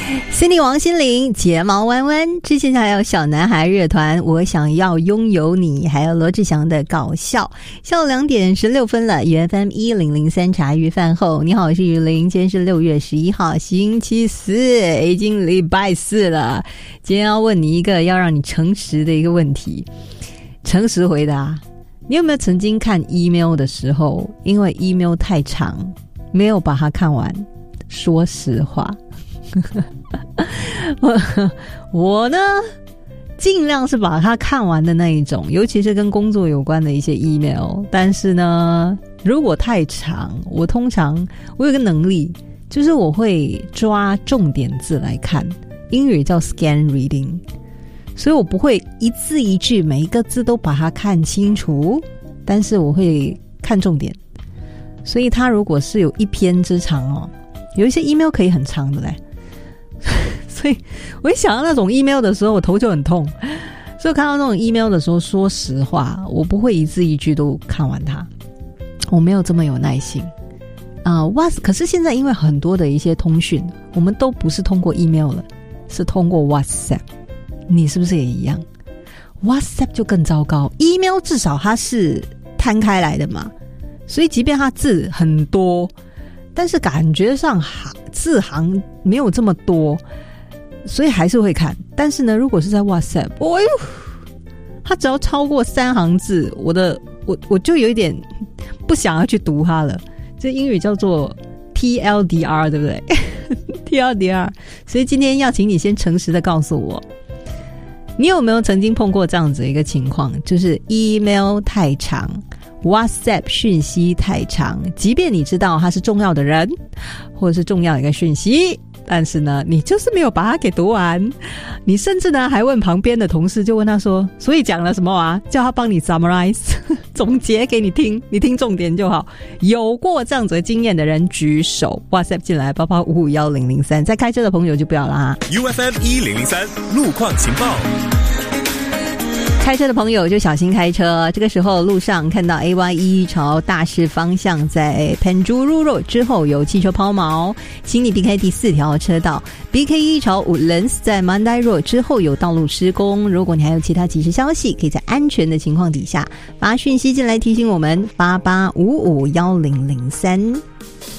Cindy 王心凌睫毛弯弯，之前还有小男孩乐团我想要拥有你，还有罗志祥的搞笑。下午2点16分了，FM 1003茶余饭后，你好，我是雨林，今天是6月11号星期四，已经礼拜4了。今天要问你一个要让你诚实的一个问题，诚实回答，你有没有曾经看 email 的时候，因为 email 太长没有把它看完？说实话我呢尽量是把它看完的那一种，尤其是跟工作有关的一些 email。 但是呢如果太长，我有个能力，就是我会抓重点字来看，英语叫 scan reading， 所以我不会一字一句每一个字都把它看清楚，但是我会看重点。所以它如果是有一篇之长哦，有一些 email 可以很长的嘞所以我一想到那种 email 的时候，我头就很痛。所以看到那种 email 的时候，说实话我不会一字一句都看完它，我没有这么有耐心可是现在因为很多的一些通讯我们都不是通过 email 了，是通过 WhatsApp， 你是不是也一样？ WhatsApp 就更糟糕， email 至少它是摊开来的嘛，所以即便它字很多，但是感觉上字行没有这么多，所以还是会看。但是呢如果是在 WhatsApp， 它只要超过3行字，我就有一点不想要去读它了。这英语叫做 TLDR 对不对TLDR。 所以今天要请你先诚实的告诉我，你有没有曾经碰过这样子一个情况，就是 email 太长， WhatsApp 讯息太长，即便你知道他是重要的人或者是重要的一个讯息，但是呢你就是没有把它给读完。你甚至呢还问旁边的同事，就问他说所以讲了什么啊，叫他帮你 summarize 总结给你听，你听重点就好。有过这样子的经验的人举手， WhatsApp 进来88551003，在开车的朋友就不要了哈。 UFM 1003路况情报， 开车的朋友就小心开车。这个时候路上看到 AY1 朝大势方向在 Penjuru Road 之后有汽车抛锚，请你避开第4条车道。 BK1 朝 Woodlands 在 Mandai Road 之后有道路施工。如果你还有其他即时消息，可以在安全的情况底下发讯息进来提醒我们，88551003。